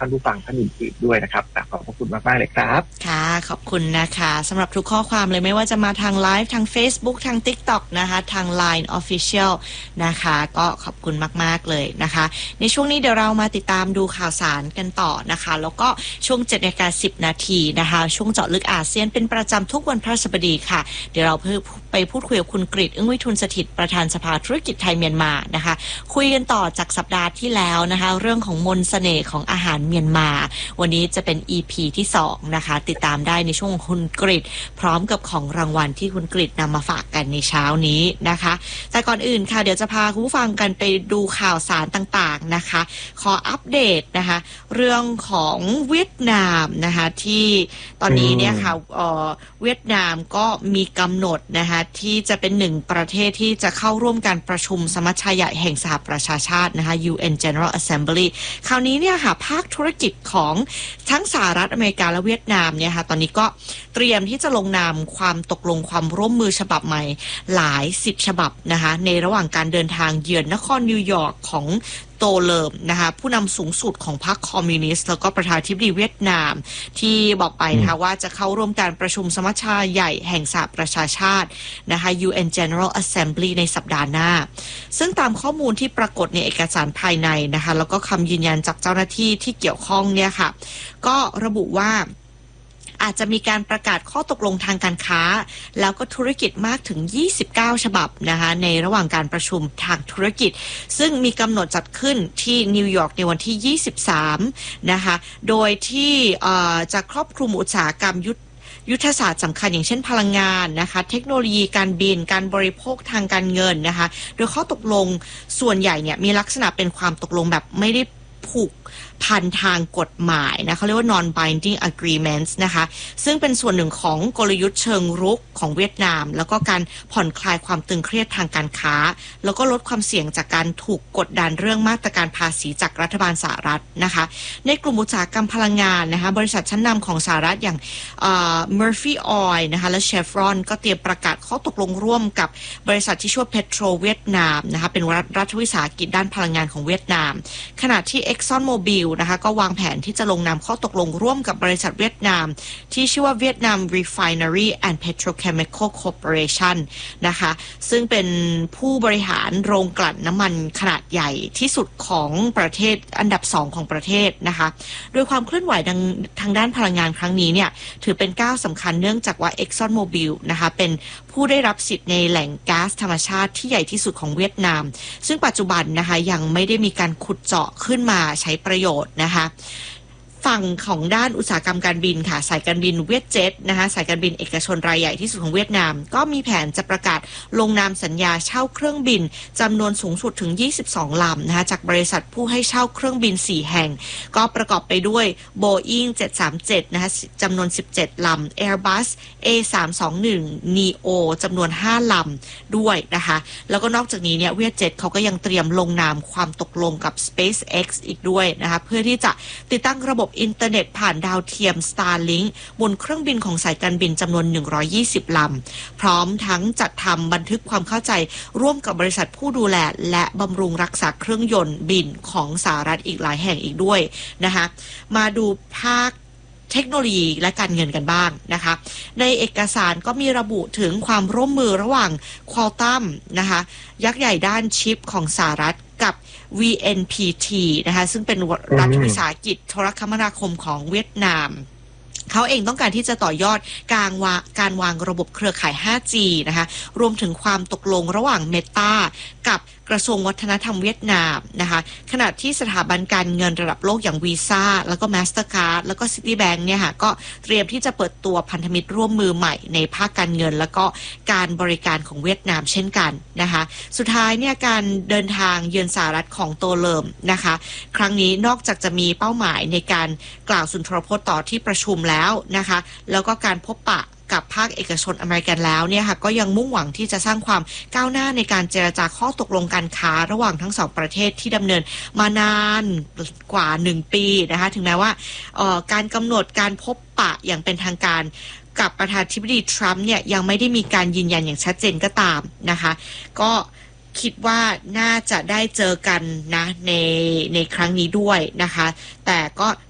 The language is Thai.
ท่านผู้ฟังท่านอื่นๆด้วยนะครับขอบคุณมากๆเลยครับค่ะขอบคุณนะคะสำหรับทุกข้อความเลยไม่ว่าจะมาทางไลฟ์ทาง Facebook ทาง TikTok นะคะทาง Line Official นะคะก็ขอบคุณมากๆเลยนะคะในช่วงนี้เดี๋ยวเรามาติดตามดูข่าวสารกันต่อนะคะแล้วก็ช่วง 7:10 นาทีนะคะช่วงเจาะลึกอาเซียนเป็นประจำทุกวันพฤหัสบดีค่ะเดี๋ยวเราไปพูดคุยกับคุณกฤษ อึ้งวิทูลสถิตประธานสภาธุรกิจไทยเมียนมานะคะคุยกันต่อจากสัปดาห์ที่แล้วนะคะเรื่องของมนต์เสน่ห์ของอาหารเมียนมาวันนี้จะเป็น EP ที่2นะคะติดตามได้ในช่วงของคุณกฤษพร้อมกับของรางวัลที่คุณกฤษนำมาฝากกันในเช้านี้นะคะแต่ก่อนอื่นค่ะเดี๋ยวจะพาคุณผู้ฟังกันไปดูข่าวสารต่างๆนะคะขออัปเดตนะคะเรื่องของเวียดนามนะคะที่ตอนนี้เนี่ยค่ะเวียดนามก็มีกำหนดนะคะที่จะเป็นหนึ่งประเทศที่จะเข้าร่วมการประชุมสมัชชาใหญ่แห่งสหประชาชาตินะคะ UN General Assembly คราวนี้เนี่ยค่ะภาคธุรกิจของทั้งสหรัฐอเมริกาและเวียดนามเนี่ยค่ะตอนนี้ก็เตรียมที่จะลงนามความตกลงความร่วมมือฉบับใหม่หลาย10ฉบับนะคะในระหว่างการเดินทางเยือนนครนิวยอร์กของโตเลิมนะคะผู้นำสูงสุดของพรรคคอมมิวนิสต์แล้วก็ประธานาธิบดีเวียดนามที่บอกไปนะคะว่าจะเข้าร่วมการประชุมสมัชชาใหญ่แห่งสหประชาชาตินะคะ UN General Assembly ในสัปดาห์หน้าซึ่งตามข้อมูลที่ปรากฏในเอกสารภายในนะคะแล้วก็คำยืนยันจากเจ้าหน้าที่ที่เกี่ยวข้องเนี่ยค่ะก็ระบุว่าอาจจะมีการประกาศข้อตกลงทางการค้าแล้วก็ธุรกิจมากถึง29ฉบับนะคะในระหว่างการประชุมทางธุรกิจซึ่งมีกำหนดจัดขึ้นที่นิวยอร์กในวันที่23นะคะโดยที่จะครอบคลุมอุตสาหกรรมยุทธศาสตร์สำคัญอย่างเช่นพลังงานนะคะเทคโนโลยีการบินการบริโภคทางการเงินนะคะโดยข้อตกลงส่วนใหญ่เนี่ยมีลักษณะเป็นความตกลงแบบไม่ได้ผูกพันทางกฎหมายนะเขาเรียกว่า non-binding agreements นะคะซึ่งเป็นส่วนหนึ่งของกลยุทธ์เชิงรุกของเวียดนามแล้วก็การผ่อนคลายความตึงเครียดทางการค้าแล้วก็ลดความเสี่ยงจากการถูกกดดันเรื่องมาตรการภาษีจากรัฐบาลสหรัฐนะคะในกลุ่มอุตสาหกรรมพลังงานนะคะบริษัทชั้นนำของสหรัฐอย่างMurphy Oil นะคะและ Chevron ก็เตรียมประกาศข้อตกลงร่วมกับบริษัทที่ชื่อ Petro เวียดนามนะคะเป็นรัฐวิสาหกิจด้านพลังงานของเวียดนามขณะที่ Exxon Mobilนะคะก็วางแผนที่จะลงนามข้อตกลงร่วมกับบริษัทเวียดนามที่ชื่อว่า Vietnam Refinery and Petrochemical Corporation นะคะซึ่งเป็นผู้บริหารโรงกลั่นน้ำมันขนาดใหญ่ที่สุดของประเทศอันดับ2ของประเทศนะคะโดยความเคลื่อนไหวทางด้านพลังงานครั้งนี้เนี่ยถือเป็นก้าวสำคัญเนื่องจากว่า Exxon Mobil นะคะเป็นผู้ได้รับสิทธิ์ในแหล่งก๊าซธรรมชาติที่ใหญ่ที่สุดของเวียดนามซึ่งปัจจุบันนะคะยังไม่ได้มีการขุดเจาะขึ้นมาใช้ประโยชน์นะคะฝั่งของด้านอุตสาหกรรมการบินค่ะสายการบินเวียดเจ็ตนะคะสายการบินเอกชนรายใหญ่ที่สุดของเวียดนามก็มีแผนจะประกาศลงนามสัญญาเช่าเครื่องบินจำนวนสูงสุดถึง22ลำนะคะจากบริษัทผู้ให้เช่าเครื่องบิน4แห่งก็ประกอบไปด้วย Boeing 737นะคะจำนวน17ลำ Airbus A321 Neo จำนวน5ลำด้วยนะคะแล้วก็นอกจากนี้เนี่ยเวียดเจ็ตเขาก็ยังเตรียมลงนามความตกลงกับ SpaceX อีกด้วยนะคะเพื่อที่จะติดตั้งระบบอินเทอร์เน็ตผ่านดาวเทียม Starlink บนเครื่องบินของสายการบินจำนวน120ลำพร้อมทั้งจัดทำบันทึกความเข้าใจร่วมกับบริษัทผู้ดูแลและบำรุงรักษาเครื่องยนต์บินของสหรัฐอีกหลายแห่งอีกด้วยนะคะมาดูภาคเทคโนโลยีและการเงินกันบ้างนะคะในเอกสารก็มีระบุถึงความร่วมมือระหว่าง Qualcomm นะคะยักษ์ใหญ่ด้านชิปของสหรัฐกับ VNPT นะคะซึ่งเป็นรัฐวิสาหกิจโทรคมนาคมของเวียดนามเขาเองต้องการที่จะต่อยอดการวางระบบเครือข่าย 5G นะคะรวมถึงความตกลงระหว่าง Meta กับกระทรวงวัฒนธรรมเวียดนามนะคะขณะที่สถาบันการเงินระดับโลกอย่าง Visa แล้วก็ Mastercard แล้วก็ Citibank เนี่ยค่ะก็เตรียมที่จะเปิดตัวพันธมิตรร่วมมือใหม่ในภาคการเงินแล้วก็การบริการของเวียดนามเช่นกันนะคะสุดท้ายเนี่ยการเดินทางเยือนสหรัฐของโตเลิมนะคะครั้งนี้นอกจากจะมีเป้าหมายในการกล่าวสุนทรพจน์ต่อที่ประชุมแล้วนะคะแล้วก็การพบปะกับภาคเอกชนอเมริกันแล้วเนี่ยค่ะก็ยังมุ่งหวังที่จะสร้างความก้าวหน้าในการเจรจาข้อตกลงการค้าระหว่างทั้งสองประเทศที่ดำเนินมานานกว่า1ปีนะคะถึงแม้ว่าการกำหนดการพบปะอย่างเป็นทางการกับประธานาธิบดีทรัมป์เนี่ยยังไม่ได้มีการยืนยันอย่างชัดเจนก็ตามนะคะก็คิดว่าน่าจะได้เจอกันนะในครั้งนี้ด้วยนะคะแต่ก็